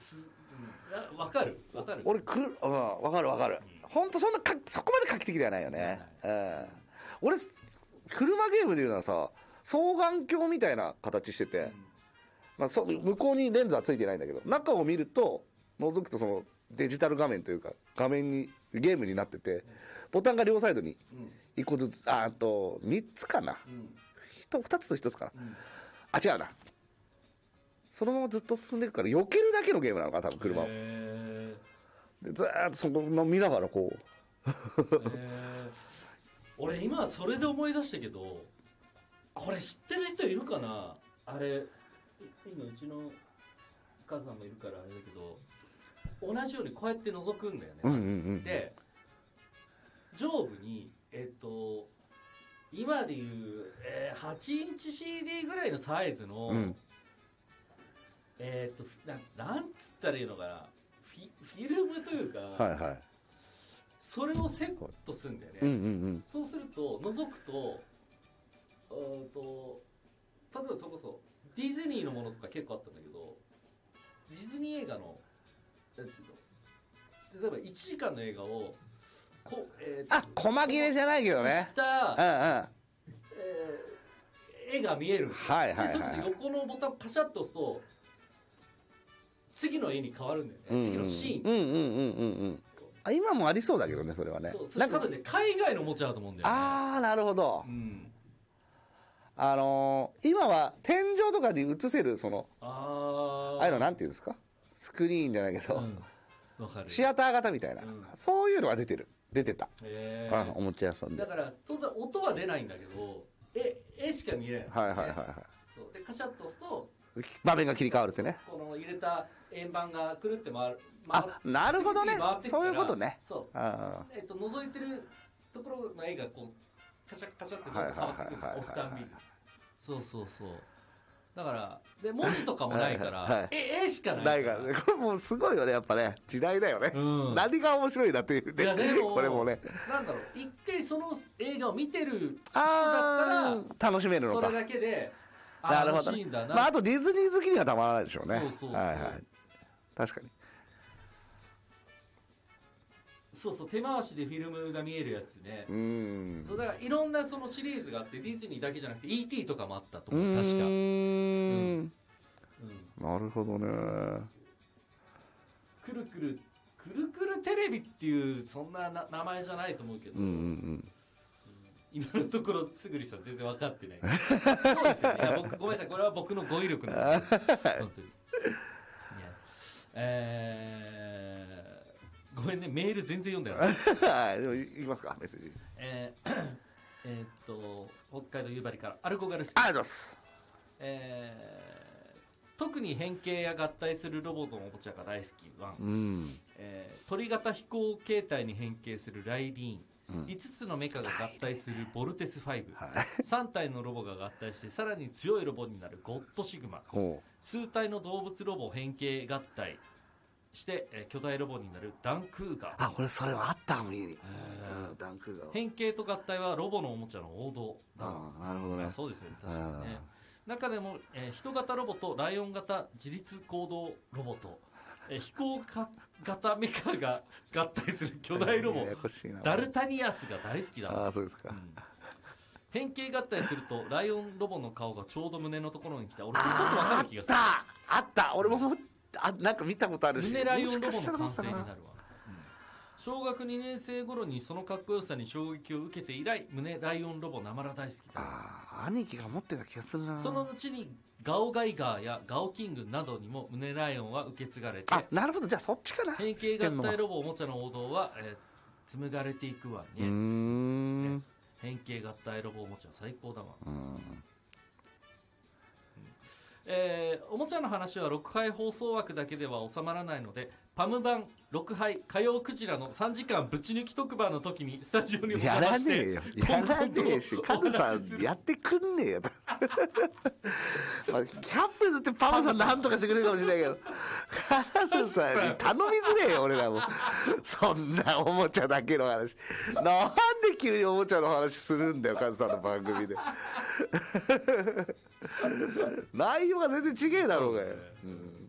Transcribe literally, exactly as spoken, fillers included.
わかるわかる。 俺くる、うん、わかるわかる。本当そんなかそこまで画期的ではないよね。うん、俺車ゲームでいうのはさ、双眼鏡みたいな形してて、うん、まあ、そ向こうにレンズはついてないんだけど、中を見ると覗くとそのデジタル画面というか画面にゲームになってて、ボタンが両サイドにいっこずつ、ああとみっつかな、うん、ふたつとひとつかな、うん、あ違うな、そのままずっと進んでいくから避けるだけのゲームなのかな多分車を。でずーっとその見ながらこう俺今それで思い出したけど、これ知ってる人いるかな。あれ今うちのお母さんもいるからあれだけど、同じようにこうやって覗くんだよね、まず、うんうんうん、で上部にえっと今でいう、えー、はちインチ シーディー ぐらいのサイズの、うん、えー、っと な, なんつったらいいのかな、フ ィ, フィルムというか、はいはい、それをセットするんだよね、うんうんうん、そうすると覗くと、と例えばそれこそディズニーのものとか結構あったんだけど、ディズニー映画のなんつうの、例えばいちじかんの映画をこ、えー、 あ細切れじゃないけどねした、うんうん、えー、絵が見える、 はいはいはい、 でそれこそ横のボタンをカシャッと押すと次の絵に変わるんだよね、うんうん、次のシーン、うんうんうんうん、 あ今もありそうだけどねそれはね。 そうそれ多分ね海外のおもちゃだと思うんだよね。 ああなるほど、うん、あのー、今は天井とかで映せるその あ, ああいうのなんていうんですか、スクリーンじゃないけど、うん、わかるシアター型みたいな、うん、そういうのが出てる出てた、へー、あおもちゃ屋さんで。 だから当然音は出ないんだけど絵, 絵しか見えない、ね、 はいはいはいはい。 そうでカシャッと押すと場面が切り替わるってね、 この入れた円盤がくるって回る、 回あなるほどね、そういうことね。 そう、あ、えっと、覗いてるところの絵がこうカシャカシャって変わってくる、押すたんびに。そうそうそう、だからで文字とかもないから、はいはい、え絵しかないから、ないからね。 これもうすごいよねやっぱね、時代だよね、うん、何が面白いんだっていうね。いやでもこれもね、 なんだろう、一回その映画を見てる人だったら楽しめるのか、 それだけでなるほど、ね、 あ, まあ、あとディズニー好きにはたまらないでしょうね。 そうそうそう、 はいはい、確かに。 そうそう、手回しでフィルムが見えるやつね。うん、そうだからいろんなそのシリーズがあって、ディズニーだけじゃなくて イーティー とかもあったと思う、確か。うん、うん、 なるほどね。 くるくるくるくるテレビっていうそんなな名前じゃないと思うけど、うんうんうん、今のところつぐりさん全然分かってない。そうですよね。いや僕ごめんなさい、これは僕の語彙力の本当に。いや、えー、ごめんね、メール全然読んだよ。 はい、でもいきますか、メッセージ。 えー、えー、っと北海道夕張からアルコガルスキー。ありがとうございます。 えー、特に変形や合体するロボットのおもちゃが大好きワン、うん、えー、鳥型飛行形態に変形するライディーン、うん、いつつのメカが合体するボルテスファイブ、はい、さん体のロボが合体してさらに強いロボになるゴッドシグマ、数体の動物ロボ変形合体して、えー、巨大ロボになるダンクーガー。 あ、これそれはあったもん、いい、うん、ダンクーガー。 変形と合体はロボのおもちゃの王道だ。 あ、なるほどね。 そうですよね、確かにね。中でも、えー、人型ロボとライオン型自律行動ロボと、えー、飛行型メカが合体する巨大ロボダルタニアスが大好きだ。 あ、そうですか、うん、 変形合体するとライオンロボの顔がちょうど胸のところに来た。俺これちょっと分かる気がする。 あったあった、俺もあなんか見たことあるし、 胸ライオンロボの完成になるわ。小学にねん生頃にそのかっこよさに衝撃を受けて以来、胸ライオンロボなまら大好きだ。 あ、兄貴が持ってた気がするな。 その後にガオガイガーやガオキングなどにも胸ライオンは受け継がれて、 あ、なるほど、じゃあそっちかな。 変形合体ロボおもちゃの王道は、えー、紡がれていくわね。うーん、ね、変形合体ロボおもちゃ最高だわ。うん、えー、おもちゃの話はろくはい放送枠だけでは収まらないので、パム版ろくはい火曜クジラのさんじかんぶち抜き特番の時にスタジオにお邪魔してやらねえよ、やらねえし、カズさんやってくんねえよ。まあ、キャンプだってパムさんなんとかしてくれるかもしれないけど、カズさんに頼みづれえよ俺らも。そんなおもちゃだけの話、なんで急におもちゃの話するんだよ、カズさんの番組で。内容が全然違えだろうがよ、うん。